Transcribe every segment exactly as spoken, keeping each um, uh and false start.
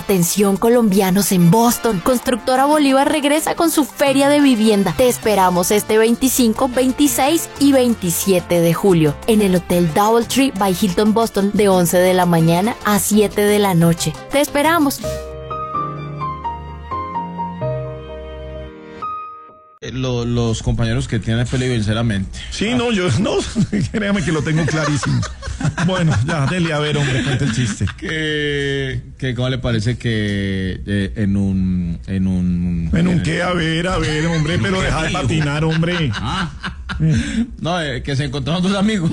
Atención colombianos en Boston, Constructora Bolívar regresa con su feria de vivienda. Te esperamos este veinticinco, veintiséis y veintisiete de julio en el Hotel Doubletree by Hilton Boston de once de la mañana a siete de la noche. Te esperamos. Los, los compañeros que tienen peli, sinceramente. Sí, no, yo no, créame que lo tengo clarísimo. Bueno, ya, dele a ver, hombre, cuente el chiste. Que, que ¿cómo le parece que eh, en un, en un... ¿En un qué? A ver, a ver, hombre, pero deja de patinar, hombre. Ah. No, eh, que se encontraron dos amigos.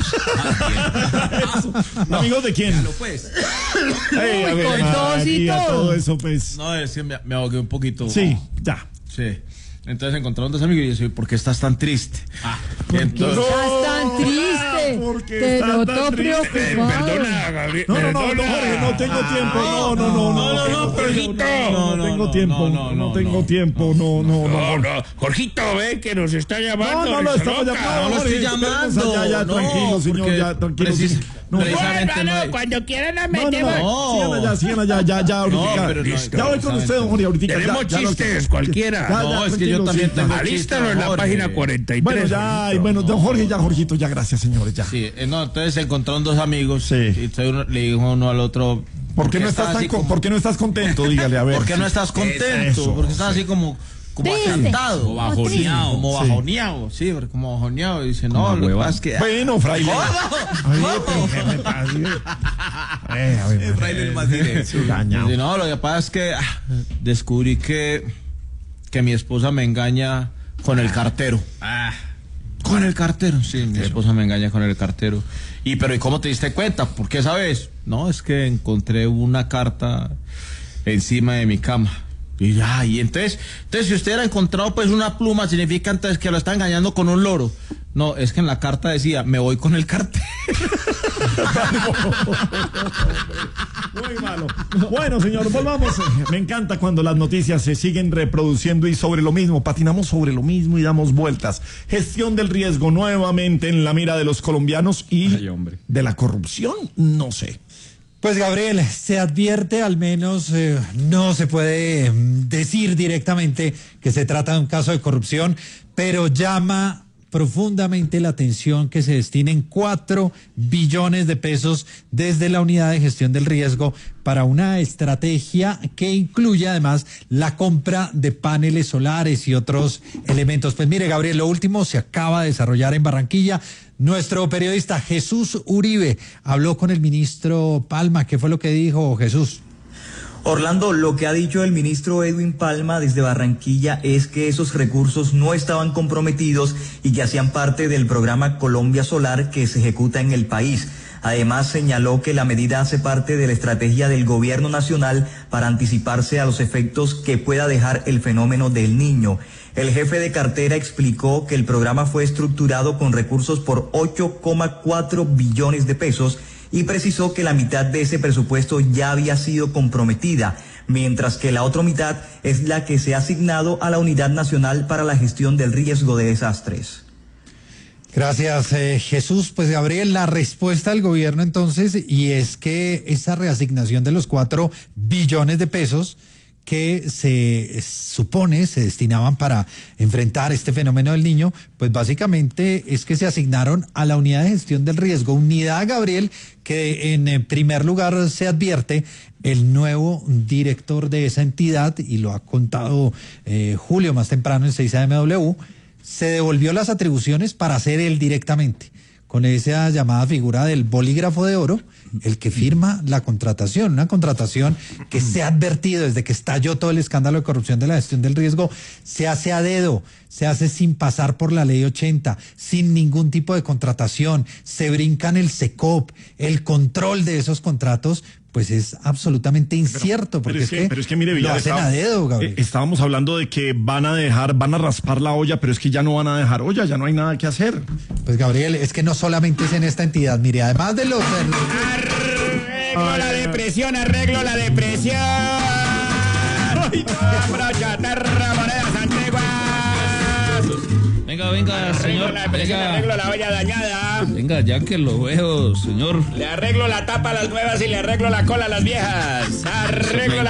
No. ¿Amigos de quién? Pues. Hey, a ver, María, todo eso, pues. No, es que me, me ahogué un poquito. Sí, ya. Sí. Entonces encontraron dos amigos y yo, ¿por qué estás tan triste? Ah, entonces, no, estás tan triste. Porque te estás noto tan triste. preocupado. Perdona, Gabriel. No, no, no, perdona. no, Jorge, no tengo tiempo. No, no, no, no, no, no, no, Jorgito. no, no tengo tiempo. no, No no, tengo no, tiempo. No, no, No, no. no, Jorgito, ve que nos está llamando. No, no, lo estamos loca. llamando. No lo estoy Jorge, llamando. Ya, ya, No, tranquilo, señor, porque ya, tranquilo. precis- sí. No, no, precisamente Bueno, no hay- cuando quieran nos no, no, metemos. no. Sigan allá, sigan allá, ya, ya, ahorita. No, pero no, listo. Ya voy con usted, don Jorge, ahorita. Tenemos ya, ya, chistes, ya, cualquiera. ya, No, ya, es que yo tranquilo, también sí, tengo ya. chistes. Alístalo en la Jorge. página cuarenta y tres. Bueno, ya, y bueno, don Jorge, ya, Jorgito, ya, gracias, señores, ya. Sí, eh, no, entonces se encontraron dos amigos. Sí. Y entonces uno, le dijo uno al otro. ¿Por qué no estás tan, así con- como- ¿por qué no estás contento? Dígale, a ver. ¿Por qué no estás contento? Eso, Porque estás así como, como Triste. acantado. Como bajoneado. Como Sí. bajoneado, sí, porque como bajoneado. Y dice, no, lo que pasa es que... Bueno, fraile. ¿Cómo? A ver, pero ¿qué me pasa? Eh, a ver, El fraile es más directo. Engañado. Dice, no, lo que pasa es que ah, descubrí que, que mi esposa me engaña con el cartero. Ah, Con el cartero, sí, mi esposa me engaña con el cartero. Y pero ¿y cómo te diste cuenta? ¿Por qué sabes? No, es que encontré una carta encima de mi cama. Y ya, y entonces, entonces si usted hubiera encontrado pues una pluma, significa entonces que lo está engañando con un loro. No, es que en la carta decía, me voy con el cartero. Muy malo. Bueno, señor, volvamos. Me encanta cuando las noticias se siguen reproduciendo y sobre lo mismo, patinamos sobre lo mismo y damos vueltas. Gestión del riesgo nuevamente en la mira de los colombianos y Ay, hombre. de la corrupción, no sé. Pues Gabriel, se advierte, al menos eh, no se puede eh, decir directamente que se trata de un caso de corrupción, pero llama profundamente la atención que se destinen cuatro billones de pesos desde la unidad de gestión del riesgo para una estrategia que incluye además la compra de paneles solares y otros elementos. Pues mire, Gabriel, lo último se acaba de desarrollar en Barranquilla. Nuestro periodista Jesús Uribe habló con el ministro Palma. ¿Qué fue lo que dijo Jesús? Orlando, lo que ha dicho el ministro Edwin Palma desde Barranquilla es que esos recursos no estaban comprometidos y que hacían parte del programa Colombia Solar que se ejecuta en el país. Además, señaló que la medida hace parte de la estrategia del gobierno nacional para anticiparse a los efectos que pueda dejar el fenómeno del Niño. El jefe de cartera explicó que el programa fue estructurado con recursos por ocho coma cuatro billones de pesos y precisó que la mitad de ese presupuesto ya había sido comprometida, mientras que la otra mitad es la que se ha asignado a la Unidad Nacional para la Gestión del Riesgo de Desastres. Gracias, eh, Jesús. Pues Gabriel, la respuesta del gobierno entonces, y es que esa reasignación de los cuatro billones de pesos que se supone se destinaban para enfrentar este fenómeno del Niño, pues básicamente es que se asignaron a la unidad de gestión del riesgo. Unidad, Gabriel, que en primer lugar se advierte el nuevo director de esa entidad, y lo ha contado eh, Julio más temprano en seis A M W, se devolvió las atribuciones para hacer él directamente, con esa llamada figura del bolígrafo de oro, el que firma la contratación, una contratación que se ha advertido desde que estalló todo el escándalo de corrupción de la gestión del riesgo, se hace a dedo, se hace sin pasar por la ley ochenta, sin ningún tipo de contratación, se brincan el SECOP, el control de esos contratos, pues es absolutamente incierto, porque pero es, que, pero es que mire, lo Villar, hacen estaba- a dedo, Gabriel. eh, estábamos hablando de que van a dejar, van a raspar la olla, pero es que ya no van a dejar olla, ya no hay nada que hacer. Pues Gabriel, es que no solamente es en esta entidad, mire, además de los... arreglo la depresión, arreglo la depresión. Compro chatarra, monedas antiguas. Venga, venga, señor. Arreglo la depresión, Venga, arreglo la olla dañada. venga, ya que lo veo, señor. Le arreglo la tapa a las nuevas y le arreglo la cola a las viejas. Arreglo la